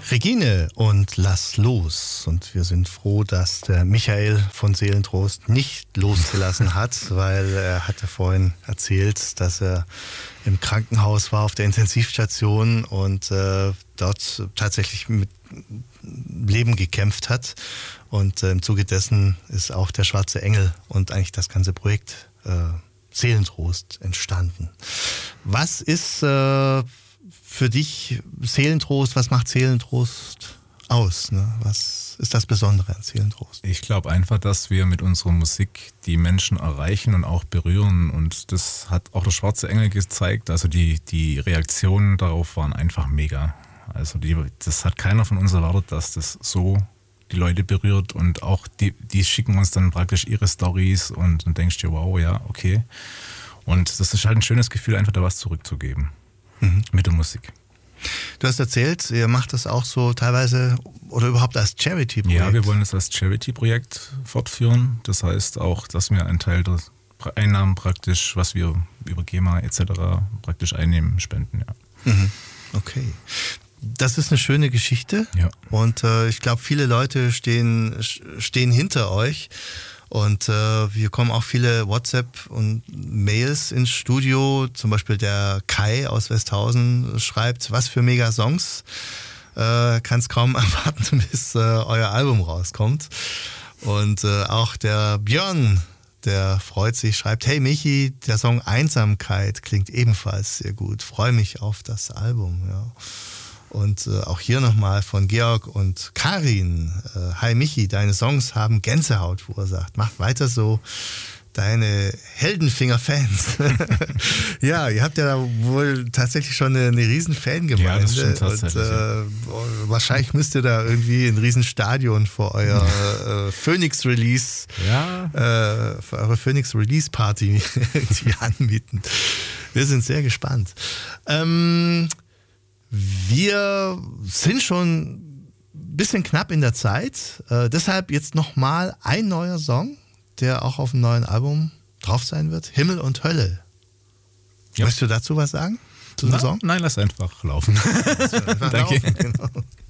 Regine und Lass los. Und wir sind froh, dass der Michael von Seelentrost nicht losgelassen hat, weil er hatte vorhin erzählt, dass er im Krankenhaus war auf der Intensivstation und dort tatsächlich mit Leben gekämpft hat. Und im Zuge dessen ist auch der Schwarze Engel und eigentlich das ganze Projekt Seelentrost entstanden. Was ist für dich Seelentrost? Was macht Seelentrost aus? Ne? Was ist das Besondere an Seelentrost? Ich glaube einfach, dass wir mit unserer Musik die Menschen erreichen und auch berühren. Und das hat auch der Schwarze Engel gezeigt. Also die Reaktionen darauf waren einfach mega. Also das hat keiner von uns erwartet, dass das so die Leute berührt. Und auch die schicken uns dann praktisch ihre Storys und dann denkst du, wow, ja, okay. Und das ist halt ein schönes Gefühl, einfach da was zurückzugeben. Mit der Musik. Du hast erzählt, ihr macht das auch so teilweise oder überhaupt als Charity-Projekt. Ja, wir wollen das als Charity-Projekt fortführen. Das heißt auch, dass wir einen Teil der Einnahmen praktisch, was wir über GEMA etc. praktisch einnehmen, spenden. Ja. Okay. Das ist eine schöne Geschichte. Ja. Und ich glaube, viele Leute stehen hinter euch. Und hier kommen auch viele WhatsApp und Mails ins Studio. Zum Beispiel der Kai aus Westhausen schreibt, was für mega Songs. Kann es kaum erwarten, bis euer Album rauskommt. Und auch der Björn, der freut sich, schreibt, hey Michi, der Song Einsamkeit klingt ebenfalls sehr gut. Freue mich auf das Album. Ja. Und auch hier nochmal von Georg und Karin. Hi Michi, deine Songs haben Gänsehaut verursacht. Mach weiter so, deine Heldenfinger-Fans. Ja, ihr habt ja da wohl tatsächlich schon eine riesen Fangemeinde. Ja, das stimmt tatsächlich. Und wahrscheinlich müsst ihr da irgendwie ein riesen Stadion für euer Phoenix-Release, für eure Phoenix-Release-Party irgendwie anmieten. Wir sind sehr gespannt. Wir sind schon ein bisschen knapp in der Zeit. Deshalb jetzt nochmal ein neuer Song, der auch auf dem neuen Album drauf sein wird. Himmel und Hölle. Ja. Möchtest du dazu was sagen? Zu dem Song? Nein, lass einfach laufen. Danke. Laufen, genau.